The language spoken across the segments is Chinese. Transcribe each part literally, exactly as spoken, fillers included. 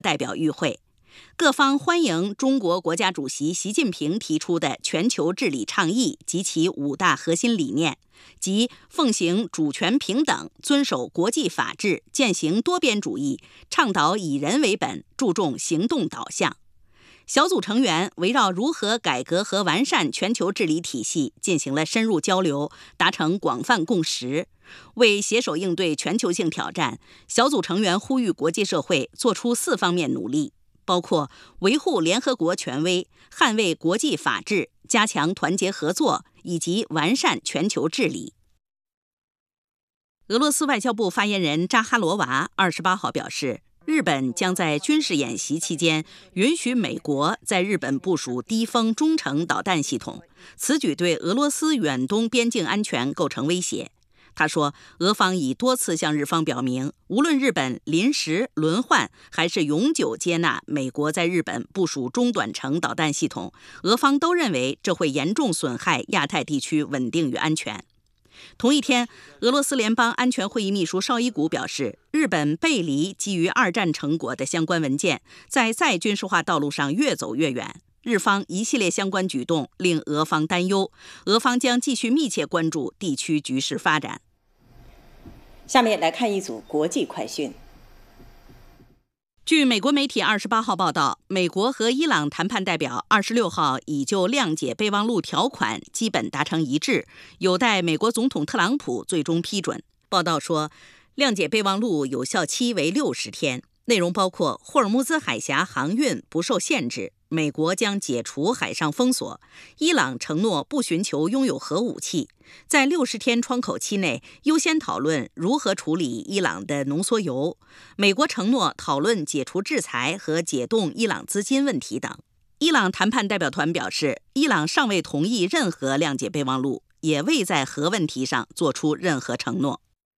代表与会。各方欢迎中国国家主席习近平提出的全球治理倡议及其五大核心理念，即奉行主权平等，遵守国际法治，践行多边主义，倡导以人为本，注重行动导向。小组成员围绕如何改革和完善全球治理体系进行了深入交流，达成广泛共识。为携手应对全球性挑战，小组成员呼吁国际社会做出四方面努力，包括维护联合国权威、捍卫国际法治、加强团结合作以及完善全球治理。俄罗斯外交部发言人扎哈罗娃二十八号表示，日本将在军事演习期间允许美国在日本部署低风中程导弹系统，此举对俄罗斯远东边境安全构成威胁。他说，俄方已多次向日方表明，无论日本临时、轮换还是永久接纳美国在日本部署中短程导弹系统，俄方都认为这会严重损害亚太地区稳定与安全。同一天，俄罗斯联邦安全会议秘书绍伊古表示，日本背离基于二战成果的相关文件，在再军事化道路上越走越远。日方一系列相关举动令俄方担忧，俄方将继续密切关注地区局势发展。 下面来看一组国际快讯。 据美国媒体二十八号报道，美国和伊朗谈判代表二十六号已就谅解备忘录条款基本达成一致，有待美国总统特朗普最终批准。报道说，谅解备忘录有效期为六十天，内容包括霍尔木兹海峡航运不受限制，美国将解除海上封锁，伊朗承诺不寻求拥有核武器，在六十天窗口期内优先讨论如何处理伊朗的浓缩铀，美国承诺讨论解除制裁和解冻伊朗资金问题等。伊朗谈判代表团表示，伊朗尚未同意任何谅解备忘录，也未在核问题上做出任何承诺。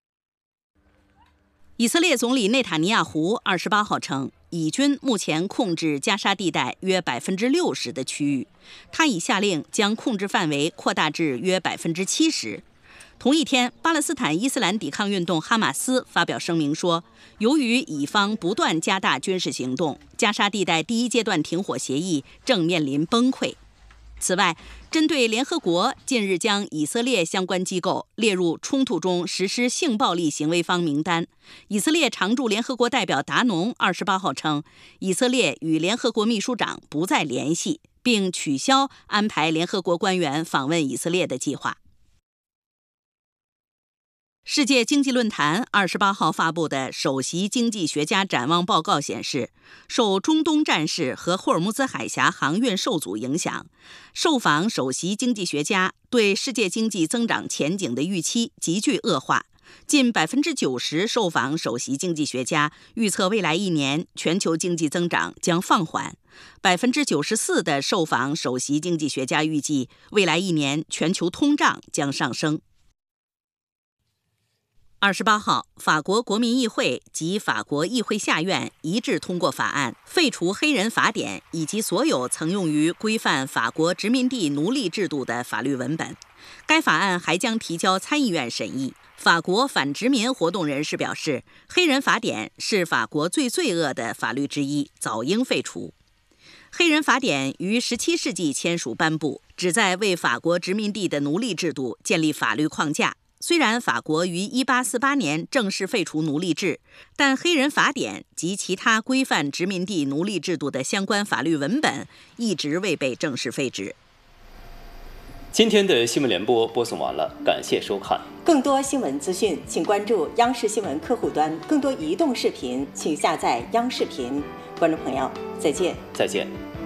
以色列总理内塔尼亚胡二十八号称，以军目前控制加沙地带约百分之六十的区域，他已下令将控制范围扩大至约百分之七十。同一天，巴勒斯坦伊斯兰抵抗运动哈马斯发表声明说，由于以方不断加大军事行动，加沙地带第一阶段停火协议正面临崩溃。此外，针对联合国近日将以色列相关机构列入冲突中实施性暴力行为方名单，以色列常驻联合国代表达农二十八号称，以色列与联合国秘书长不再联系，并取消安排联合国官员访问以色列的计划。世界经济论坛二十八号发布的首席经济学家展望报告显示，受中东战事和霍尔木兹海峡航运受阻影响，受访首席经济学家对世界经济增长前景的预期急剧恶化。近百分之九十受访首席经济学家预测未来一年全球经济增长将放缓，百分之九十四的受访首席经济学家预计未来一年全球通胀将上升。二十八号，法国国民议会及法国议会下院一致通过法案，废除黑人法典以及所有曾用于规范法国殖民地奴隶制度的法律文本。该法案还将提交参议院审议。法国反殖民活动人士表示，黑人法典是法国最罪恶的法律之一，早应废除。黑人法典于十七世纪签署颁布，旨在为法国殖民地的奴隶制度建立法律框架。虽然法国于一八四八年正式废除奴隶制，但黑人法典及其他规范殖民地奴隶制度的相关法律文本一直未被正式废止。 今天的新闻联播播送完了，感谢收看。 更多新闻资讯，请关注央视新闻客户端；更多移动视频，请下载央视频。观众朋友，再见。 再见。